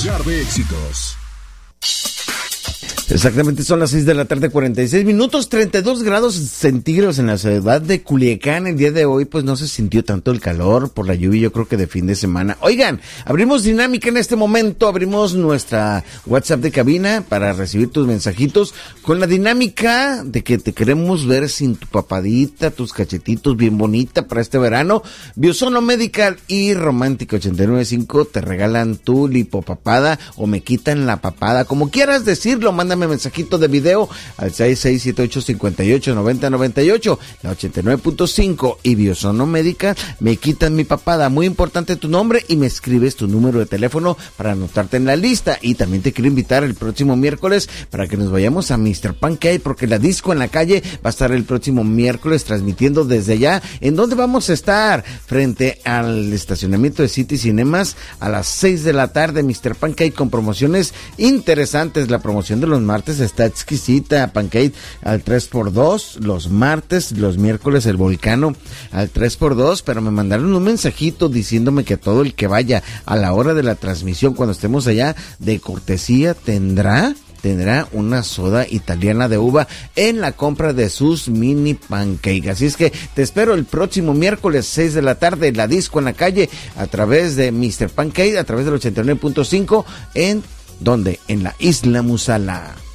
Hogar de Éxitos. Exactamente, son las 6 de la tarde, 46 minutos, 32 grados centígrados en la ciudad de Culiacán. El día de hoy, pues no se sintió tanto el calor por la lluvia, yo creo que de fin de semana. Oigan, abrimos dinámica en este momento, abrimos nuestra WhatsApp de cabina para recibir tus mensajitos con la dinámica de que te queremos ver sin tu papadita, tus cachetitos bien bonita para este verano. Biosono Medical y Romántica 895 te regalan tu lipopapada o me quitan la papada, como quieras decirlo. Mándame mensajito de video al 6678-589098, la 89.5 y Biosono Médica me quitan mi papada. Muy importante tu nombre y me escribes tu número de teléfono para anotarte en la lista. Y también te quiero invitar el próximo miércoles para que nos vayamos a Mr. Pancake, porque la disco en la calle va a estar el próximo miércoles transmitiendo desde allá. ¿En dónde vamos a estar? Frente al estacionamiento de City Cinemas a las 6 de la tarde. Mr. Pancake con promociones interesantes. La promoción de los martes está exquisita. Pancake al 3x2 los martes, los miércoles el Volcano al 3x2, pero me mandaron un mensajito diciéndome que todo el que vaya a la hora de la transmisión, cuando estemos allá, de cortesía tendrá una soda italiana de uva en la compra de sus mini pancakes. Así es que te espero el próximo miércoles 6 de la tarde, la disco en la calle, a través de Mr. Pancake, a través del 89.5 en ¿dónde? En la Isla Musala.